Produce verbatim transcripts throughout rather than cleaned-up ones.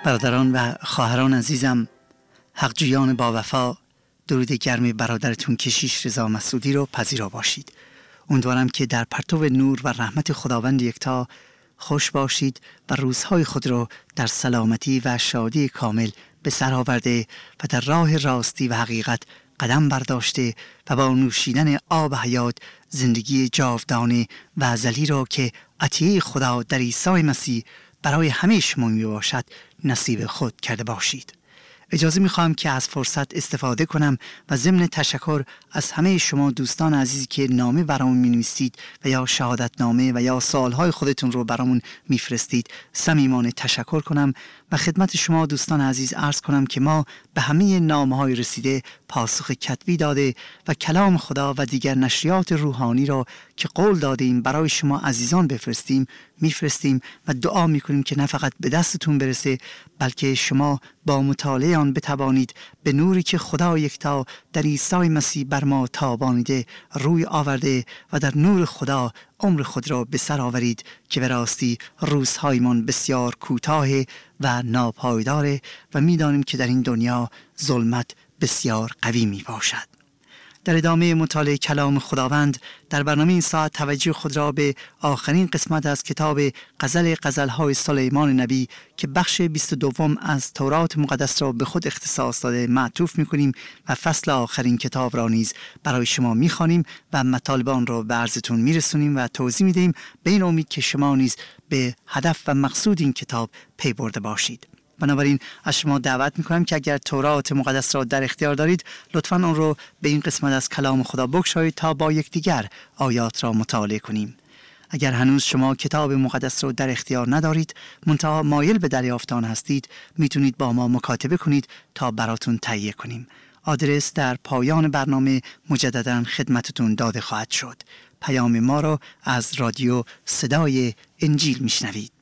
برادران و خواهران عزیزم، حقجویان با وفا، درود گرم برادرتون کشیش رضا مسعودی رو پذیرا باشید. امیدوارم که در پرتو نور و رحمت خداوند یکتا خوش باشید و روزهای خود رو در سلامتی و شادی کامل به سر آورده و در راه راستی و حقیقت قدم برداشته و با نوشیدن آب حیات زندگی جاودانه و ازلی را که عطیه خدا در عیسی مسیح برای همه شما می باشد نصیب خود کرده باشید. اجازه می خواهم که از فرصت استفاده کنم و ضمن تشکر از همه شما دوستان عزیزی که نامه برامون می نویسید و یا شهادت نامه و یا سوالهای خودتون رو برامون می فرستید صمیمانه تشکر کنم و خدمت شما دوستان عزیز عرض کنم که ما به همه نامه‌های رسیده پاسخ کتبی داده و کلام خدا و دیگر نشریات روحانی را که قول دادیم برای شما عزیزان بفرستیم میفرستیم و دعا میکنیم که نه فقط به دستتون برسه بلکه شما با مطالعه آن بتوانید به نوری که خدا یکتا در عیسی مسیح بر ما تابانیده روی آورده و در نور خدا عمر خود را به سر آورید که به راستی روزهایمان بسیار کوتاه و ناپایداره و میدانیم که در این دنیا ظلمت بسیار قوی می باشد. در ادامه مطالعه کلام خداوند در برنامه این ساعت توجه خود را به آخرین قسمت از کتاب غزل غزل‌های سلیمان نبی که بخش بیست و دو از تورات مقدس را به خود اختصاص داده معطوف می‌کنیم و فصل آخرین کتاب را نیز برای شما می‌خوانیم و مطالب آن را به عرضتون می‌رسونیم و توضیح می‌دهیم به این امید که شما نیز به هدف و مقصود این کتاب پی برده باشید. بنابراین از شما دعوت میکنم که اگر تورات مقدس را در اختیار دارید لطفاً آن را به این قسمت از کلام خدا بگشایید تا با یکدیگر آیات را مطالعه کنیم. اگر هنوز شما کتاب مقدس را در اختیار ندارید منتها مایل به دریافت آن هستید میتونید با ما مکاتبه کنید تا براتون تهیه کنیم. آدرس در پایان برنامه مجدداً خدمتتون داده خواهد شد. پیام ما را از رادیو صدای انجیل میشنوید.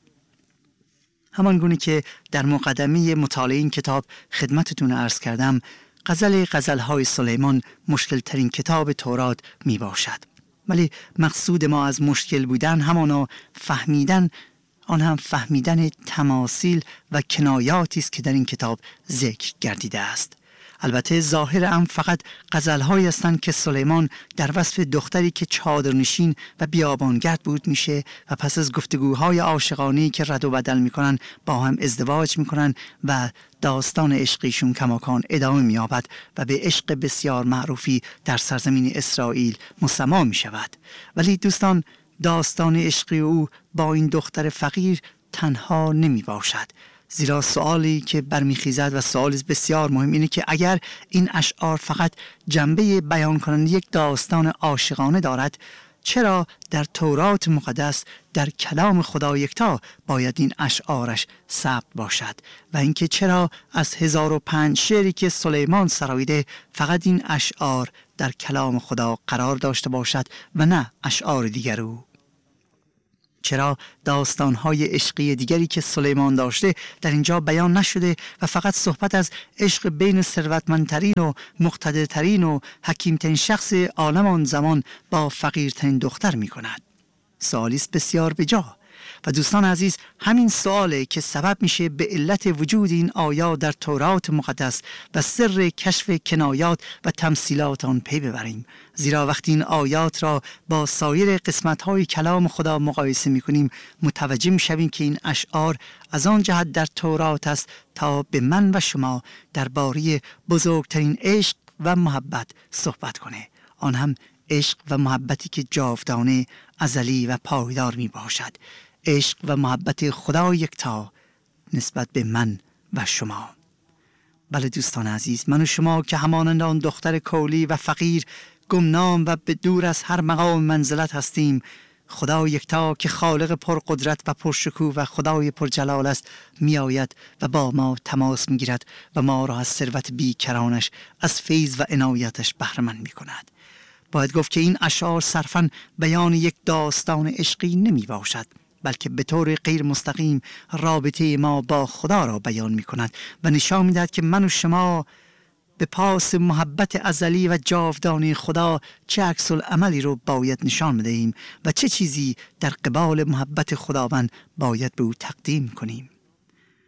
همان گونه که در مقدمه مطالعه این کتاب خدمتتون عرض کردم، غزل غزل‌های سلیمان مشکل ترین کتاب تورات می باشد. ولی مقصود ما از مشکل بودن همانا فهمیدن، آن هم فهمیدن تماثیل و کنایاتی است که در این کتاب ذکر گردیده است. البته ظاهر هم فقط غزل‌هایی هستند که سلیمان در وصف دختری که چادرنشین و بیابانگرد بود میشه و پس از گفتگوهای عاشقانه‌ای که رد و بدل میکنن با هم ازدواج میکنن و داستان عشقیشون کماکان ادامه مییابد و به عشق بسیار معروفی در سرزمین اسرائیل مسما میشود. ولی دوستان، داستان عشقی او با این دختر فقیر تنها نمی باشد، زیرا سوالی که برمیخیزد و سوال بسیار مهم اینه که اگر این اشعار فقط جنبه بیان کننده یک داستان عاشقانه دارد، چرا در تورات مقدس در کلام خدا یکتا باید این اشعارش ثبت باشد و اینکه چرا از هزار و پنج شعری که سلیمان سراییده فقط این اشعار در کلام خدا قرار داشته باشد و نه اشعار دیگر او؟ چرا داستان‌های عشقی دیگری که سلیمان داشته در اینجا بیان نشده و فقط صحبت از عشق بین ثروتمندترین و مقتدرترین و حکیمترین شخص عالم آن زمان با فقیرترین دختر می‌کند؟ سوالی است بسیار بجا. و دوستان عزیز، همین سواله که سبب میشه به علت وجود این آیات در تورات مقدس و سر کشف کنایات و تمثیلات آن پی ببریم. زیرا وقتی این آیات را با سایر قسمت‌های کلام خدا مقایسه می‌کنیم متوجه می‌شویم که این اشعار از آن جهت در تورات است تا به من و شما درباره بزرگترین عشق و محبت صحبت کنه، آن هم عشق و محبتی که جاودانه، ازلی و پایدار می باشد. عشق و محبت خدا یکتا نسبت به من و شما. بله دوستان عزیز، من و شما که همانند آن دختر کولی و فقیر، گمنام و به دور از هر مقام منزلت هستیم، خدا یکتا که خالق پرقدرت و پرشکوه و خدای پرجلال است می آید و با ما تماس می گیرد و ما را از ثروت بیکرانش، از فیض و عنایتش بهره مند می کند. باید گفت که این اشعار صرفاً بیان یک داستان عشقی نمی باشد، بلکه به طور غیر مستقیم رابطه ما با خدا را بیان می کند و نشان می دهد که من و شما به پاس محبت ازلی و جاودانه خدا چه عکس العملی رو باید نشان بدهیم و چه چیزی در قبال محبت خداوند باید به او تقدیم کنیم.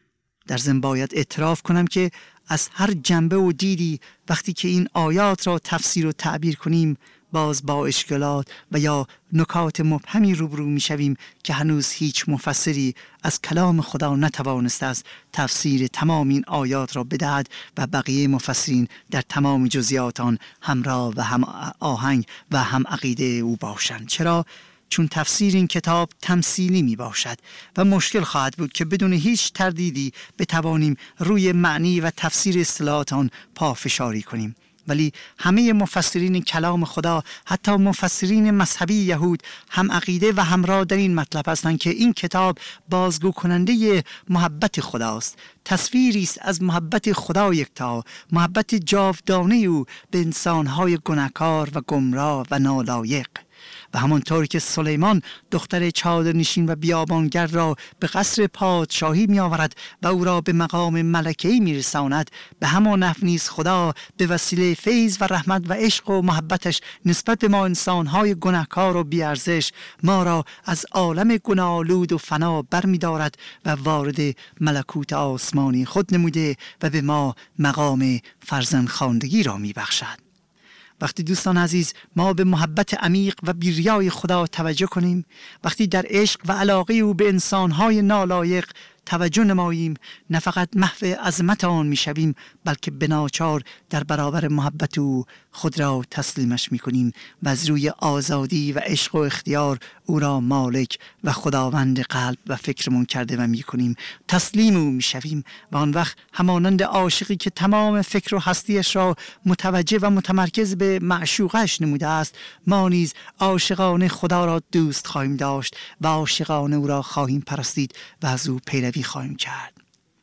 در ضمن باید اعتراف کنم که از هر جنبه و دیدی وقتی که این آیات را تفسیر و تعبیر کنیم باز با اشکالات و یا نکات مبهمی روبرو می شویم که هنوز هیچ مفسری از کلام خدا نتوانسته است تفسیر تمام این آیات را بدهد و بقیه مفسرین در تمام جزئیات آن همراه و هم آهنگ و هم عقیده او باشند. چرا؟ چون تفسیر این کتاب تمثیلی می باشد و مشکل خواهد بود که بدون هیچ تردیدی بتوانیم روی معنی و تفسیر اصطلاحات آن پافشاری کنیم. ولی همه مفسرین کلام خدا، حتی مفسرین مذهبی یهود، هم عقیده و همراه در این مطلب هستند که این کتاب بازگو کننده محبت خداست، تصویری است از محبت خدا یکتا، محبت جاودانه او به انسانهای گناهکار و گمراه و نالایق. و همانطور که سلیمان دختر چادرنشین و بیابانگرد را به قصر پادشاهی می آورد و او را به مقام ملکه‌ای می رساند، به همان نحو نیز خدا به وسیله فیض و رحمت و عشق و محبتش نسبت به ما انسانهای گناهکار و بیارزش ما را از عالم گناه‌آلود و فنا برمی دارد و وارد ملکوت آسمانی خود نموده و به ما مقام فرزندخواندگی را می بخشد. وقتی دوستان عزیز ما به محبت عمیق و بیریای خدا توجه کنیم، وقتی در عشق و علاقه او به انسانهای نالایق توجه نماییم، نه فقط محو عظمت آن می شویم بلکه بناچار در برابر محبت او خود را تسلیمش می کنیم و از روی آزادی و عشق و اختیار او را مالک و خداوند قلب و فکرمون کرده و می کنیم، تسلیم او می شویم و آن وقت همانند عاشقی که تمام فکر و هستیش را متوجه و متمرکز به معشوقش نموده است، ما نیز عاشقانه خدا را دوست خواهیم داشت و عاشقانه او را خواهیم پرستید و از او پیروی خواهیم کرد.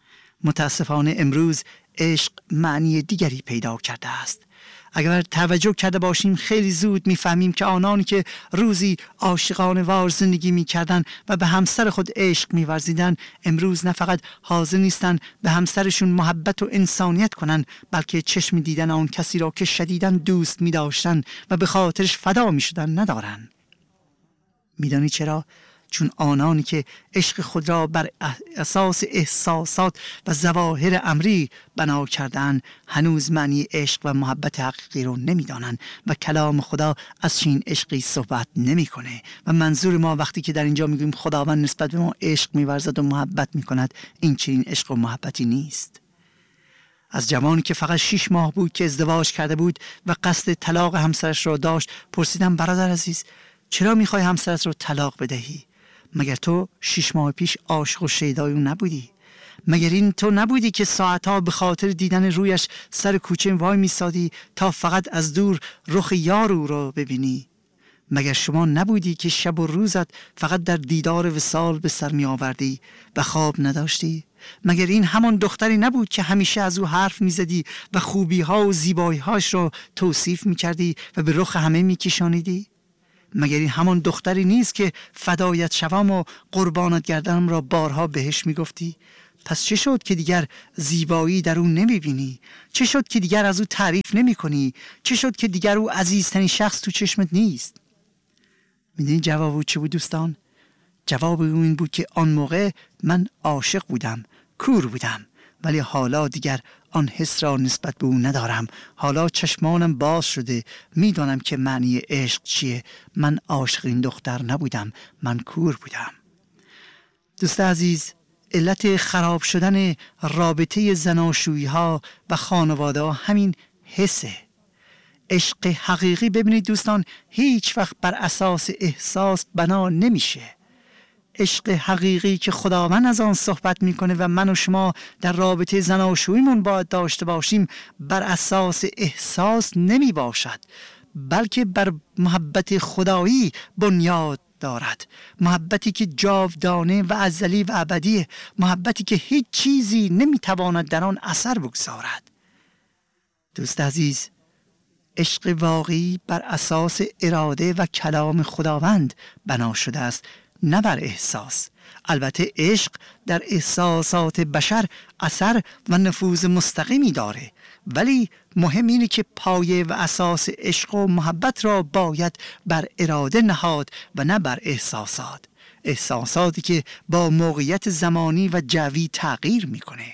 متاسفانه امروز عشق معنی دیگری پیدا کرده است. اگر توجه کرده باشیم خیلی زود میفهمیم که آنانی که روزی عاشقانه وار زندگی میکردن و به همسر خود عشق میورزیدن، امروز نه فقط حاضر نیستن به همسرشون محبت و انسانیت کنن، بلکه چشم دیدن آن کسی را که شدیداً دوست میداشتن و به خاطرش فدا میشدن ندارن. میدانی چرا؟ چون آنانی که عشق خود را بر اساس احساسات و ظواهر امری بنا کردن هنوز معنی عشق و محبت حقیقی رو نمیدانند و کلام خدا از چنین عشقی صحبت نمیکنه. و منظور ما وقتی که در اینجا میگویم خداوند نسبت به ما عشق میورزد و محبت میکند، این چنین عشق و محبتی نیست. از جوانی که فقط شش ماه بود که ازدواج کرده بود و قصد طلاق همسرش را داشت پرسیدم برادر عزیز چرا میخوای همسرت رو طلاق بدهی؟ مگر تو شش ماه پیش عاشق و شیدای اون نبودی؟ مگر این تو نبودی که ساعتها به خاطر دیدن رویش سر کوچه وای میسادی تا فقط از دور رخ یار او را ببینی؟ مگر شما نبودی که شب و روزت فقط در دیدار وصال به سر می آوردی و خواب نداشتی؟ مگر این همان دختری نبود که همیشه از او حرف می زدی و خوبی ها و زیبایی هاش را توصیف می کردی و به رخ همه می کشانیدی؟ مگر این همان دختری نیست که فدایت شوم و قربانت گردم را بارها بهش می گفتی؟ پس چه شد که دیگر زیبایی در اون نمی بینی؟ چه شد که دیگر از او تعریف نمی کنی؟ چه شد که دیگر او عزیزترین شخص تو چشمت نیست؟ میدونی جواب او چه بود دوستان؟ جواب او این بود که آن موقع من عاشق بودم، کور بودم، ولی حالا دیگر آن حس را نسبت به او ندارم. حالا چشمانم باز شده، میدانم که معنی عشق چیه. من عاشق این دختر نبودم، من کور بودم. دوست عزیز، علت خراب شدن رابطه زناشویی ها و خانواده ها همین حسه. عشق حقیقی ببینید دوستان هیچ وقت بر اساس احساس بنا نمیشه. عشق حقیقی که خداوند از آن صحبت میکنه و من و شما در رابطه زناشوییمون باید داشته باشیم بر اساس احساس نمی باشد، بلکه بر محبت خدایی بنیاد دارد. محبتی که جاودانه و ازلی و ابدیه، محبتی که هیچ چیزی نمیتواند در آن اثر بگذارد. دوست عزیز، عشق واقعی بر اساس اراده و کلام خداوند بنا شده است، نه بر احساس. البته عشق در احساسات بشر اثر و نفوذ مستقیمی داره، ولی مهم اینه که پایه و اساس عشق و محبت را باید بر اراده نهاد و نه بر احساسات. احساساتی که با موقعیت زمانی و جوی تغییر میکنه.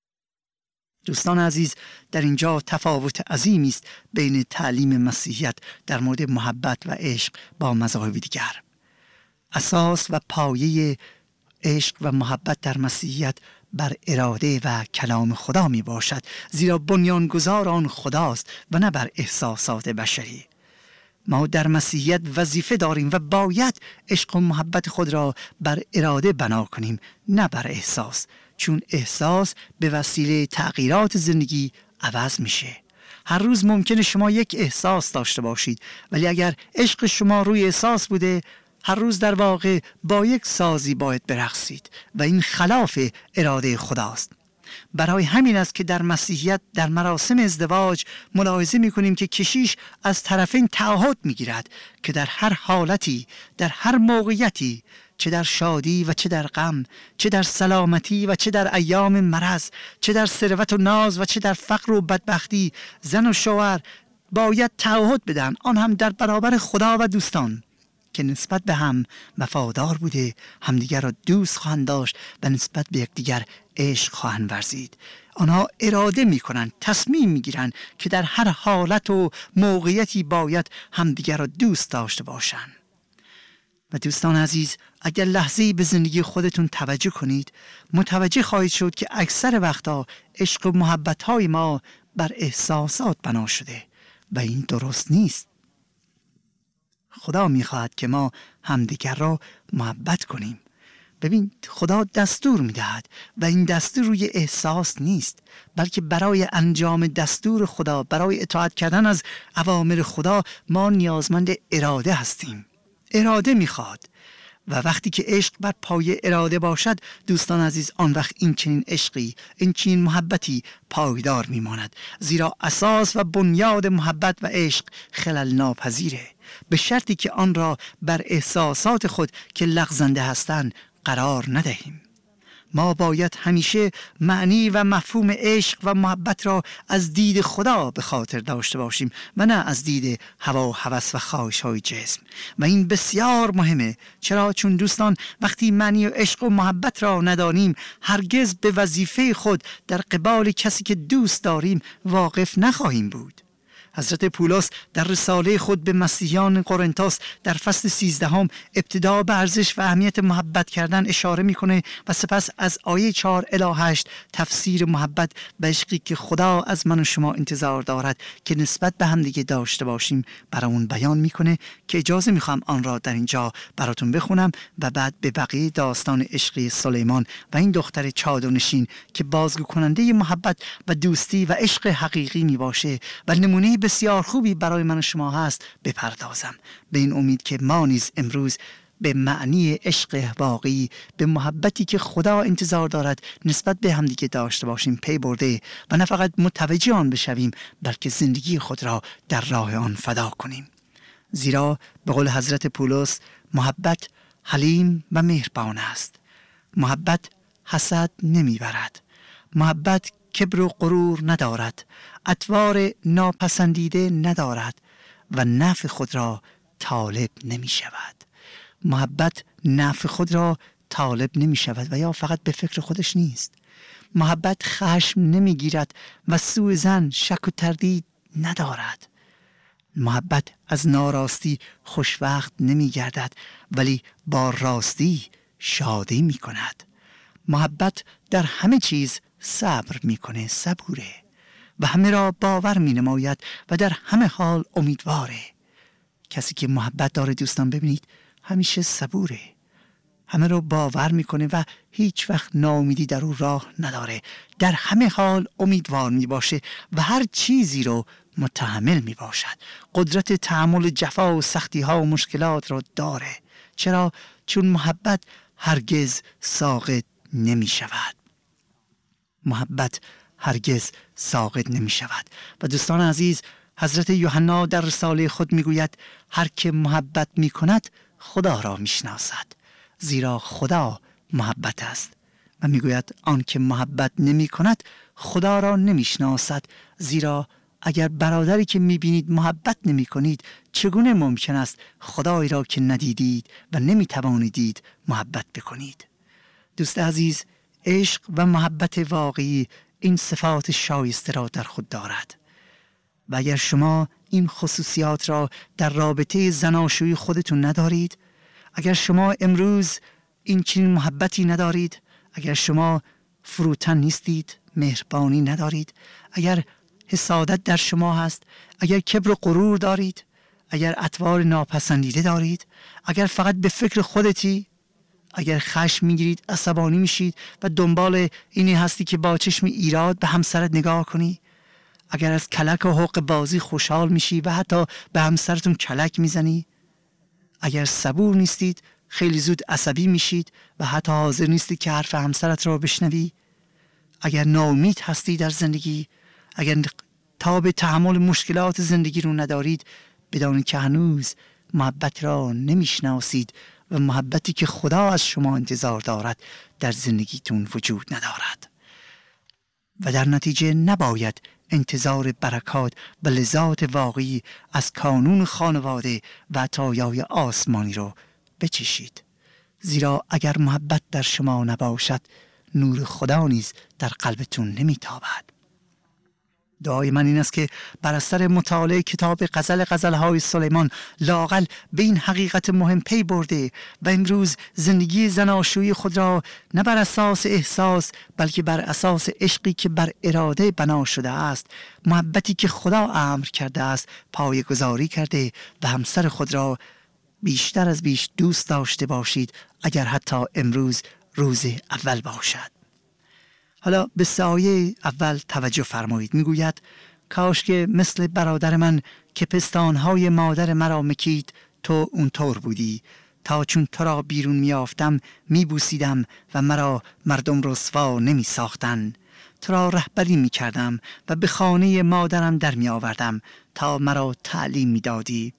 دوستان عزیز، در اینجا تفاوت عظیمی است بین تعلیم مسیحیت در مورد محبت و عشق با مذاهب دیگر. اساس و پایه عشق و محبت در مسیحیت بر اراده و کلام خدا می باشد، زیرا بنیانگذار آن خداست و نه بر احساسات بشری. ما در مسیحیت وظیفه داریم و باید عشق و محبت خود را بر اراده بنا کنیم، نه بر احساس، چون احساس به وسیله تغییرات زندگی عوض میشه. هر روز ممکنه شما یک احساس داشته باشید، ولی اگر عشق شما روی احساس بوده، هر روز در واقع با یک سازی باید برقصید و این خلاف اراده خداست. برای همین است که در مسیحیت در مراسم ازدواج ملاحظه می‌کنیم که کشیش از طرفین تعهد می‌گیرد که در هر حالتی، در هر موقعیتی، چه در شادی و چه در غم، چه در سلامتی و چه در ایام مرض، چه در ثروت و ناز و چه در فقر و بدبختی، زن و شوهر باید تعهد بدن، آن هم در برابر خدا و دوستان، که نسبت به هم وفادار بوده، همدیگر را دوست خواهند داشت و نسبت به یکدیگر عشق خواهند ورزید. آنها اراده میکنند، تصمیم میگیرند که در هر حالت و موقعیتی باید همدیگر را دوست داشته باشند. و دوستان عزیز، اگر لحظه‌ای به زندگی خودتون توجه کنید، متوجه خواهید شد که اکثر وقتا عشق و محبت‌های ما بر احساسات بنا شده و این درست نیست. خدا میخواهد که ما همدیگر را محبت کنیم. ببین، خدا دستور میدهد و این دستور روی احساس نیست، بلکه برای انجام دستور خدا، برای اطاعت کردن از اوامر خدا، ما نیازمند اراده هستیم. اراده میخواد و وقتی که عشق بر پایه اراده باشد، دوستان عزیز، آن وقت این چنین عشقی، این چنین محبتی پایدار میماند، زیرا اساس و بنیاد محبت و عشق خلل ناپذیره، به شرطی که آن را بر احساسات خود که لغزنده هستند قرار ندهیم. ما باید همیشه معنی و مفهوم عشق و محبت را از دید خدا به خاطر داشته باشیم و نه از دید هوا و هوس و خواهش‌های جسم. و این بسیار مهمه. چرا؟ چون دوستان، وقتی معنی عشق و محبت را ندانیم، هرگز به وظیفه خود در قبال کسی که دوست داریم واقف نخواهیم بود. حضرت پولس در رساله خود به مسیحیان قرنتاس در فصل سیزدهم ابتدا به ارزش و اهمیت محبت کردن اشاره میکنه و سپس از آیه چهار الی هشت تفسیر محبت و عشقی که خدا از من و شما انتظار دارد که نسبت به هم دیگه داشته باشیم برامون بیان میکنه، که اجازه میخوام آن را در اینجا براتون بخونم و بعد به بقیه داستان عشقی سلیمان و این دختر چادرنشین که بازگو کننده محبت و دوستی و عشق حقیقی میباشه و نمونه بسیار خوبی برای من و شما هست بپردازم، به این امید که ما نیز امروز به معنی عشق واقعی، به محبتی که خدا انتظار دارد نسبت به همدیگه داشته باشیم پی برده و نه فقط متوجه آن بشویم، بلکه زندگی خود را در راه آن فدا کنیم. زیرا به قول حضرت پولس، محبت حلیم و مهربان است. محبت حسد نمیبرد. محبت کبر و غرور ندارد، اطوار ناپسندیده ندارد و نفع خود را طالب نمی شود. محبت نفع خود را طالب نمی شود و یا فقط به فکر خودش نیست. محبت خشم نمی گیرد و سوء ظن، شک و تردید ندارد. محبت از ناراستی خوشوقت نمی گردد ولی با راستی شادی می کند. محبت در همه چیز صبر میکنه، صبوره و همه را باور می نماید و در همه حال امیدواره. کسی که محبت داره دوستان، ببینید، همیشه صبوره، همه را باور میکنه و هیچ وقت ناامیدی در او راه نداره، در همه حال امیدوار می باشه و هر چیزی رو متحمل می باشد. قدرت تحمل جفا و سختی ها و مشکلات را داره. چرا؟ چون محبت هرگز ساقط نمی شود. محبت هرگز ساقط نمی شود. و دوستان عزیز، حضرت یوحنا در رساله خود می گوید هر که محبت می کند خدا را می شناسد، زیرا خدا محبت است. و می گوید آن که محبت نمی کند خدا را نمی شناسد، زیرا اگر برادری که میبینید محبت نمی کنید، چگونه ممکن است خدایی را که ندیدید و نمیتوانید محبت بکنید؟ دوست عزیز، عشق و محبت واقعی این صفات شایسته را در خود دارد و اگر شما این خصوصیات را در رابطه زناشویی خودتون ندارید، اگر شما امروز این چنین محبتی ندارید، اگر شما فروتن نیستید، مهربانی ندارید، اگر حسادت در شما هست، اگر کبر و غرور دارید، اگر اطوار ناپسندیده دارید، اگر فقط به فکر خودتی، اگر خشم میگیرید، عصبانی میشید و دنبال اینی هستی که با چشم ایراد به همسرت نگاه کنی، اگر از کلک و حق بازی خوشحال میشی و حتی به همسرتون کلک میزنی، اگر صبور نیستید، خیلی زود عصبی میشید و حتی حاضر نیستید که حرف همسرت را بشنوی، اگر ناامید هستی در زندگی، اگر تاب تحمل مشکلات زندگی رو ندارید، بدانید که هنوز محبت را نمیشناسید و محبتی که خدا از شما انتظار دارد در زندگیتون وجود ندارد و در نتیجه نباید انتظار برکات و لذات واقعی از کانون خانواده و عطایای آسمانی رو بچشید، زیرا اگر محبت در شما نباشد، نور خدا نیز در قلبتون نمیتابد. دعای من این است که بر اثر مطالعه کتاب غزل غزلهای سلیمان لااقل به این حقیقت مهم پی برده و امروز زندگی زناشویی خود را نه بر اساس احساس بلکه بر اساس عشقی که بر اراده بنا شده است، محبتی که خدا امر کرده است، پایه‌گذاری کرده و همسر خود را بیشتر از بیش دوست داشته باشید، اگر حتی امروز روز اول باشد. حالا به سایه اول توجه فرمایید. میگوید کاش که مثل برادر من که پستانهای مادر مرا مکید، تو اونطور بودی، تا چون تو را بیرون میافتم میبوسیدم و مرا مردم رسوا نمی ساختن. تو را رهبری میکردم و به خانه مادرم در میآوردم تا مرا تعلیم میدادی،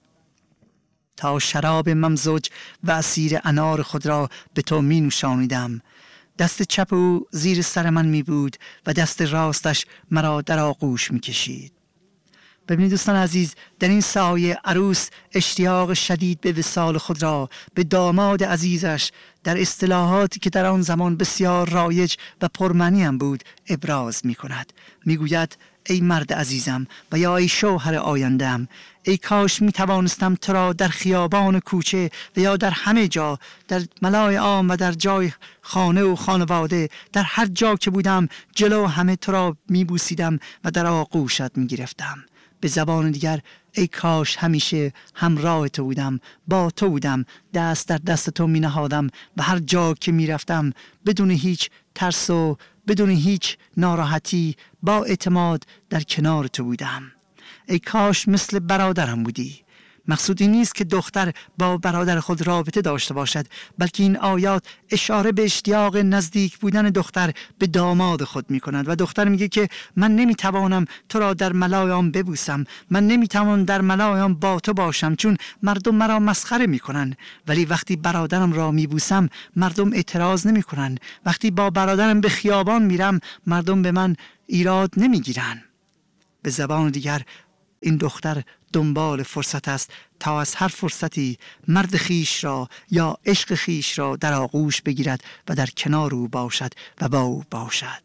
تا شراب ممزوج و عصیر انار خود را به تو می نوشانیدم. دست چپ او زیر سر من می بود و دست راستش مرا در آغوش می کشید. ببینید دوستان عزیز، در این سایه عروس اشتیاق شدید به وصال خود را به داماد عزیزش در اصطلاحاتی که در آن زمان بسیار رایج و پرمعنی هم بود ابراز می کند. می گوید ای مرد عزیزم و یا ای شوهر آینده‌ام، ای کاش می توانستم تو را در خیابان کوچه و یا در همه جا، در ملای عام و در جای خانه و خانواده، در هر جا که بودم جلو همه تو را می بوسیدم و در آغوشت می گرفتم. به زبان دیگر ای کاش همیشه همراه تو بودم، با تو بودم، دست در دست تو می نهادم و هر جا که می رفتم بدون هیچ ترس و بدون هیچ ناراحتی با اعتماد در کنار تو بودم. ای کاش مثل برادرم بودی. مقصود این نیست که دختر با برادر خود رابطه داشته باشد، بلکه این آیات اشاره به اشتیاق نزدیک بودن دختر به داماد خود می کند و دختر میگه که من نمیتوانم تو را در ملایام ببوسم، من نمیتوانم در ملایام با تو باشم چون مردم مرا مسخره میکنن، ولی وقتی برادرم را میبوسم مردم اعتراض نمیکنن، وقتی با برادرم به خیابان میرم مردم به من ایراد نمیگیرن. به زبان دیگر این دختر دنبال فرصت است تا از هر فرصتی مرد خیش را یا عشق خیش را در آغوش بگیرد و در کنار او باشد و با او باشد.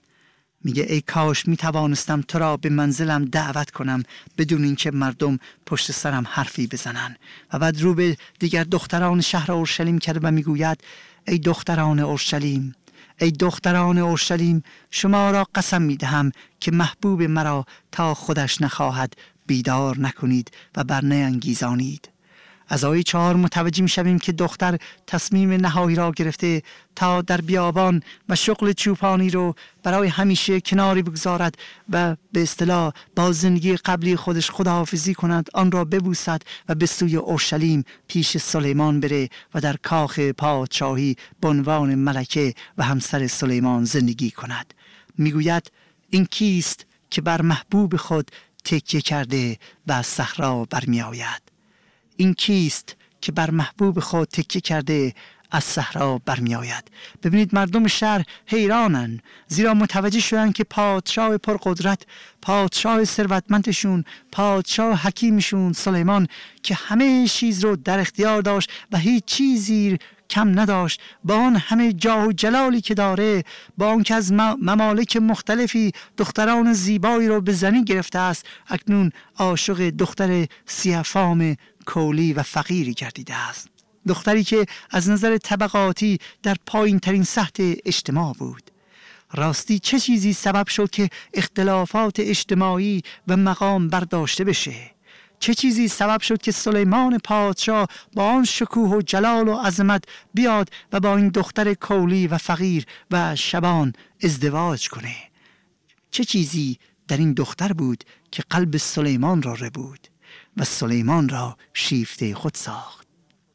میگه ای کاش می توانستم تو را به منزلم دعوت کنم بدون اینکه مردم پشت سرم حرفی بزنن. و بعد رو به دیگر دختران شهر اورشلیم کرد و میگوید ای دختران اورشلیم، ای دختران اورشلیم، شما را قسم میدهم که محبوب مرا تا خودش نخواهد بیدار نکنید و بر نینگیزانید. از آیه چهار متوجه می شویم که دختر تصمیم نهایی را گرفته تا در بیابان و شغل چوپانی رو برای همیشه کناری بگذارد و به اصطلاح با زندگی قبلی خودش خداحافظی کند، آن را ببوسد و به سوی اورشلیم پیش سلیمان بره و در کاخ پادشاهی به عنوان ملکه و همسر سلیمان زندگی کند. میگوید این کیست که بر محبوب خود تکیه کرده و از صحرا برمی آید؟ این کیست که بر محبوب خود تکیه کرده از صحرا برمی آید. ببینید مردم شهر حیرانن، زیرا متوجه شدن که پادشاه پرقدرت، پادشاه ثروتمندشون، پادشاه حکیمشون سلیمان که همه چیز رو در اختیار داشت و هیچ چیزی کم نداشت، با آن همه جاه و جلالی که داره، با آن که از ممالک مختلفی دختران زیبایی رو به زنی گرفته است، اکنون عاشق دختر سیه‌فام کولی و فقیری گردیده است. دختری که از نظر طبقاتی در پایین ترین سطح اجتماع بود. راستی چه چیزی سبب شد که اختلافات اجتماعی و مقام برداشته بشه؟ چه چیزی سبب شد که سلیمان پادشاه با آن شکوه و جلال و عظمت بیاد و با این دختر کولی و فقیر و شبان ازدواج کنه؟ چه چیزی در این دختر بود که قلب سلیمان را ربود و سلیمان را شیفته خود ساخت؟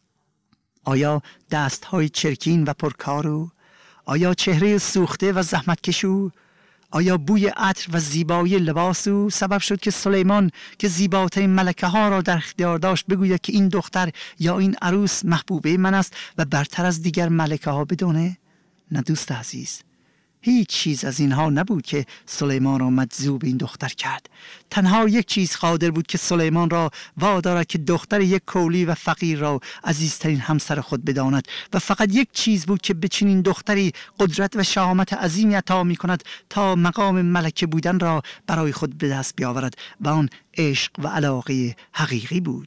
آیا دستهای چرکین و پرکارو؟ آیا چهره سوخته و زحمتکشو؟ آیا بوی عطر و زیبایی لباس او سبب شد که سلیمان که زیباترین ملکه ها را در اختیار داشت بگوید که این دختر یا این عروس محبوبه من است و برتر از دیگر ملکه ها بدونه؟ نه دوست عزیز، هیچ چیز از اینها نبود که سلیمان را مجذوب این دختر کرد. تنها یک چیز قادر بود که سلیمان را وادارد که دختر یک کولی و فقیر را عزیزترین همسر خود بداند و فقط یک چیز بود که به چنین دختری قدرت و شهامت عظیمی عطا می کند تا مقام ملکه بودن را برای خود به دست بیاورد و آن عشق و علاقه حقیقی بود.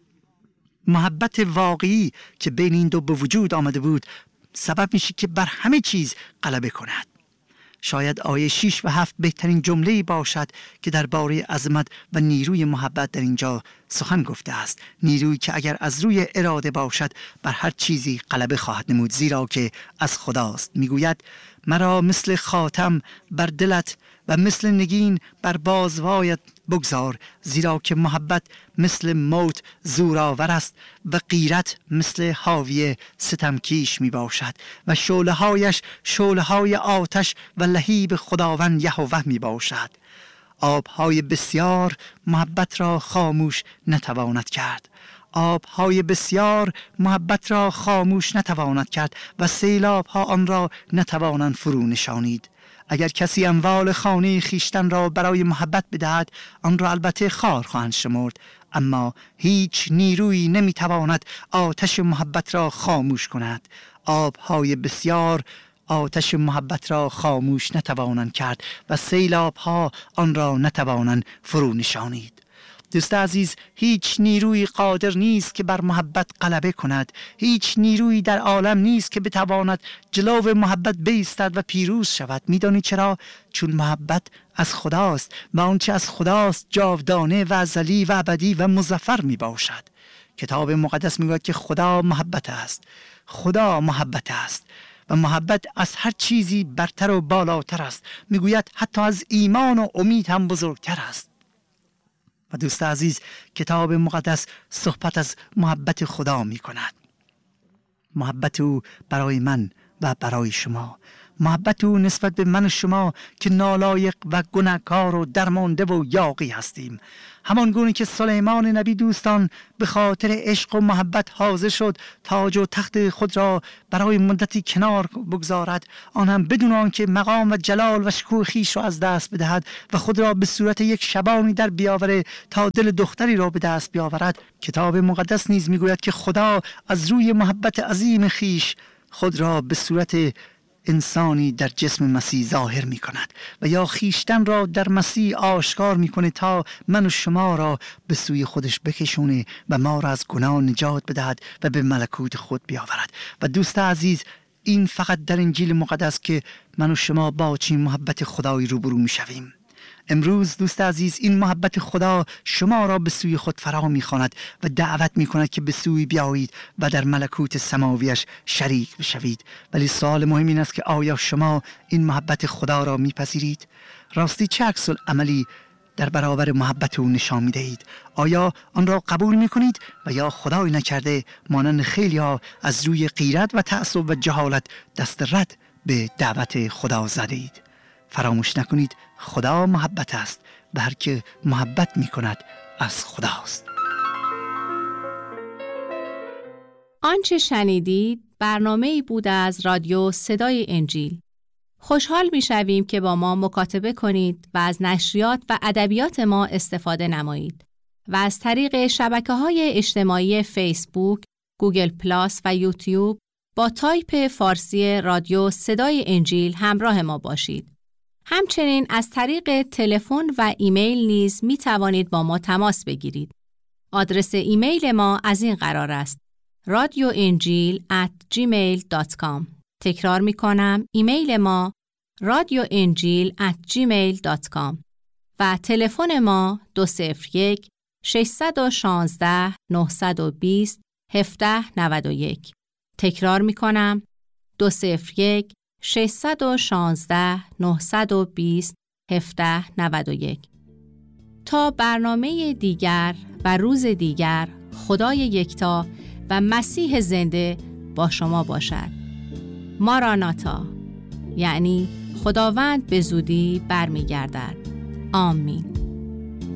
محبت واقعی که بین این دو به وجود آمده بود سبب میشه که بر همه چیز غلبه کند. شاید آیه شش و هفت بهترین جمله‌ای باشد که درباره عظمت و نیروی محبت در اینجا سخن گفته است. نیرویی که اگر از روی اراده باشد بر هر چیزی غلبه خواهد نمود، زیرا که از خداست. میگوید مرا مثل خاتم بر دلت و مثل نگین بر بازوایت بگذار، زیرا که محبت مثل موت زورآور است و غیرت مثل حاوی ستمکیش می باشد و شعله هایش شعله های آتش و لهیب خداوند یهوه می باشد. آبهای بسیار محبت را خاموش نتواند کرد، آبهای بسیار محبت را خاموش نتواند کرد و سیلابها آن را نتوانند فرو نشانید. اگر کسی اموال خانه خیشتن را برای محبت بدهد، آن را البته خار خواهند شمرد، اما هیچ نیرویی نمیتواند آتش محبت را خاموش کند. آبهای بسیار آتش محبت را خاموش نتوانند کرد و سیلابها آن را نتوانند فرو نشانید. دوست عزیز، هیچ نیروی قادر نیست که بر محبت غلبه کند. هیچ نیرویی در عالم نیست که بتواند جلو محبت بایستد و پیروز شود. میدانی چرا؟ چون محبت از خداست و آنچه از خداست جاودانه و ازلی و ابدی و مظفر می باشد. کتاب مقدس میگوید که خدا محبت است. خدا محبت است و محبت از هر چیزی برتر و بالاتر است. میگوید حتی از ایمان و امید هم بزرگتر است. و دوست عزیز، کتاب مقدس صحبت از محبت خدا می کند. محبت او برای من و برای شما، محبت او نسبت به من و شما که نالایق و گناهکار و درمانده و یاغی هستیم. همان گونه که سلیمان نبی دوستان به خاطر عشق و محبت حاضر شد تاج و تخت خود را برای مدتی کنار بگذارد، آن هم بدون آنکه مقام و جلال و شکوه خویش را از دست بدهد و خود را به صورت یک شبانی در بیاوره تا دل دختری را به دست بیاورد. کتاب مقدس نیز میگوید که خدا از روی محبت عظیم خویش خود را به صورت انسانی در جسم مسیح ظاهر می کند و یا خیشتن را در مسیح آشکار می کنه تا من و شما را به سوی خودش بکشونه و ما را از گناه نجات بدهد و به ملکوت خود بیاورد. و دوست عزیز، این فقط در انجیل مقدس که من و شما با چنین محبت خدایی روبرو می شویم. امروز دوست عزیز، این محبت خدا شما را به سوی خود فرا می‌خواند و دعوت می‌کند که به سوی بیایید و در ملکوت سماویش شریک بشوید. ولی سوال مهم این است که آیا شما این محبت خدا را می‌پذیرید؟ راستی چه عکس العملی در برابر محبت او نشان می‌دهید؟ آیا آن را قبول می‌کنید و یا خدای نکرده مانند خیلی‌ها از روی غیرت و تعصب و جهالت دست رد به دعوت خدا زدید؟ فراموش نکنید خدا محبت است و هر که محبت می کند از خداست. آنچه شنیدید برنامه‌ای بود از رادیو صدای انجیل. خوشحال می‌شویم که با ما مکاتبه کنید و از نشریات و ادبیات ما استفاده نمایید و از طریق شبکه‌های اجتماعی فیسبوک، گوگل پلاس و یوتیوب با تایپ فارسی رادیو صدای انجیل همراه ما باشید. همچنین از طریق تلفن و ایمیل نیز می توانید با ما تماس بگیرید. آدرس ایمیل ما از این قرار است: رادیو انجیل ات جیمیل دات کام. تکرار می کنم، ایمیل ما رادیو انجیل ات جیمیل دات کام و تلفن ما دو صفر یک ششصد و شانزده نهصد و بیست هفده نود و یک. تکرار می کنم، دو صفر یک ششصد و شانزده نهصد و بیست هفده نود و یک. تا برنامه دیگر و روز دیگر، خدای یکتا و مسیح زنده با شما باشد. ماراناتا، یعنی خداوند به زودی برمیگردد. آمین.